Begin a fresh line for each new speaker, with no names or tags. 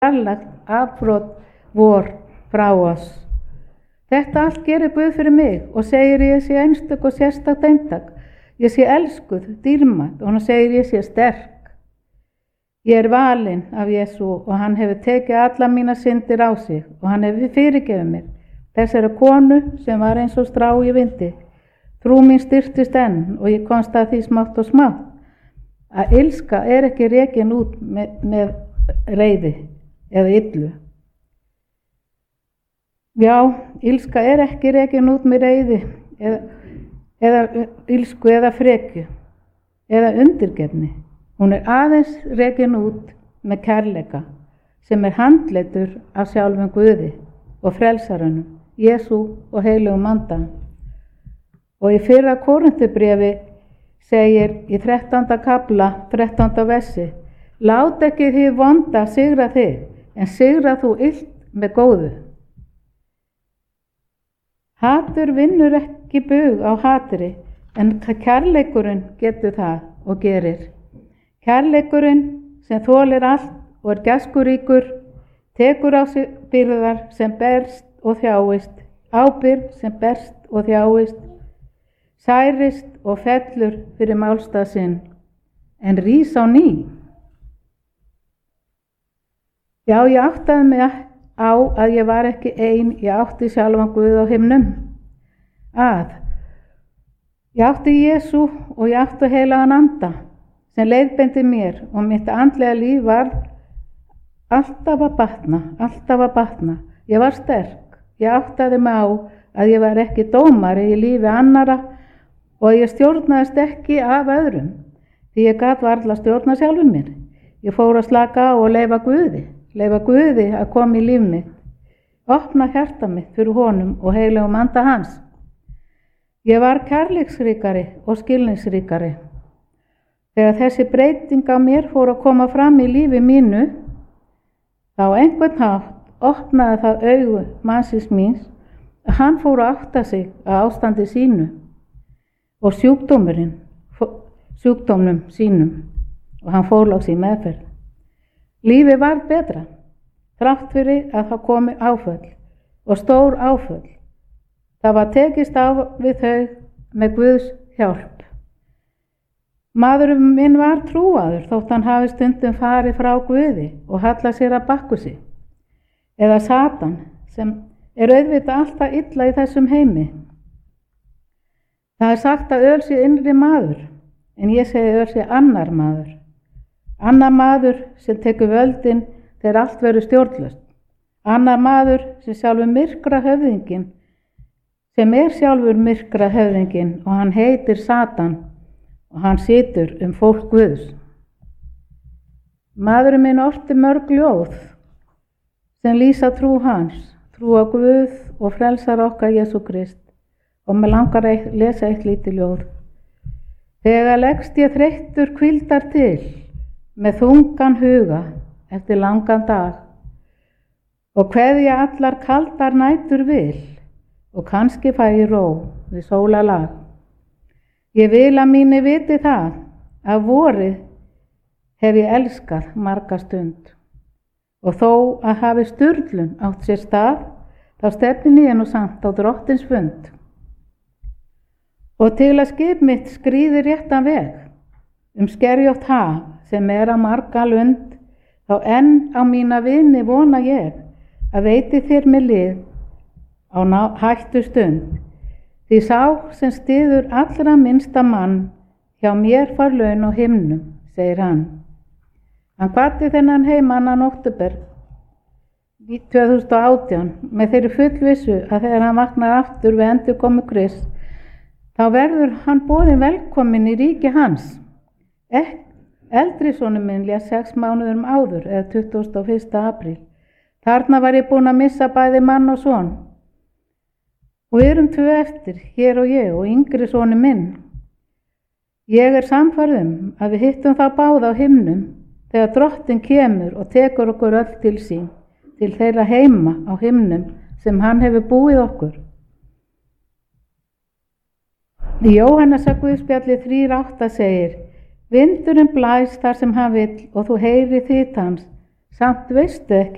fjarlægt afbrot vor frá oss. Þetta allt gerir Guð fyrir mig og segir ég sé einstök og sérstakt eintak. Ég sé elskuð, dýrmætt og hann segir ég sé sterk. Ég valinn af Jesú og hann hefur tekið alla mína syndir á sig og hann hefur fyrirgefið mér. Þessari konu sem var eins og strá í vindi. Trú mín styrktist enn og ég komst að því smátt og smátt að illska ekki rekin út með reiði eða illu. Já, illska ekki rekin út með reiði eða illsku eða frekju eða undirgefni. Hún aðeins rekin út með kærleika sem handleiddur af sjálfum Guði og frelsarunum, Jesú og heilugum anda. Og í fyrra Korinthubréfi segir í 13. kafla, 13. versi: Lát ekki þið vonda sigra þig, en sigra þú illt með góðu. Hatur vinnur ekki bug á hatri, en kærleikurinn getur það og gerir. Kærleikurinn sem þolir allt og gæskuríkur, tekur á sig byrðar sem berst og þjáist, ábyrgð sem berst og þjáist, særist og fellur fyrir málstað sinn, en rís á ný. Já, ég áttaði mig á að ég var ekki ein, ég átti sjálfan Guð á himnum. Ég átti Jesú og ég átti heilagan anda sem leiðbeindi mér og mitt andlega líf var alltaf að batna. Ég var sterk, ég áttaði mig á að ég var ekki dómari í lífi annara og ég stjórnaðist ekki af öðrum, því ég gat varla stjórna sjálfum mér. Ég fór að slaka á og leyfa Guði að koma í líf mitt, opna hjarta mitt fyrir honum og heilugum anda hans. Ég var kærleiksríkari og skilningsríkari. Þegar þessi breyting á mér fór að koma fram í lífi mínu, þá einhvern hátt opnaði það augu mannsins míns að hann fór að átta sig á ástandi sínu og sjúkdómnum sínum og hann fór loks í meðferð. Lífið var betra, þrátt fyrir að það komi áföll og stór áföll. Það var tekist á við þau með Guðs hjálp. Maðurinn minn var trúaður þótt hann hafi stundum farið frá Guði og hallað sér að bakkusi. Eða Satan sem auðvitað alltaf illa í þessum heimi. Það sagt að öl sé innri maður, en ég segi öl sé annar maður. Annar maður sem tekur völdin þegar allt verður stjórnlaust. Annar maður sem sjálfur myrkra höfðingin, sjálfur myrkra höfðingin og hann heitir Satan og hann situr fólk Guðs. Maðurinn minn orti mörg ljóð sem lýsa trú hans, trú á Guð og frelsar okkar Jesú Krist og mig langar að lesa eitt lítið ljóð. Þegar leggst ég þreyttur hvíldar til með þungan huga eftir langan dag og kveðja allar kaldar nætur vil og kannski fæ ég ró við sólarlag. Ég vil að mínu viti það að vorið hef ég elskað marga stund og þó að hafi sturlun átt sér stað þá stefni ég nú samt á Drottins fund. Og til að skip mitt skríði réttan veg skerjótt haf sem að marga lund þá enn á mína vini vona ég að veiti þér með lið á hættu stund. Því sá sem styður allra minnsta mann hjá mér fær laun á himnum, segir hann. Hann kvaddi þennan heim 2. október 2018 með þeirri fullvissu að þegar hann vaknar aftur við endurkomu Krists, þá verður hann boðinn velkominn í ríki hans. Eldri sonur minn lést 6 mánuðum áður eða 21. apríl. Þarna var ég búin að missa bæði mann og son. Og við erum 2 eftir, hér og ég og yngri sonur minn. Ég sannfærð að við hittum þá báða á himnum þegar Drottinn kemur og tekur okkur öll til sín, til þeirra heima á himnum sem hann hefur búið okkur. Í Jóhannesar Guðspjalli 3:8 segir: Vindurinn blæs þar sem hann vill og þú heyrir þyt hans, samt veistu ekki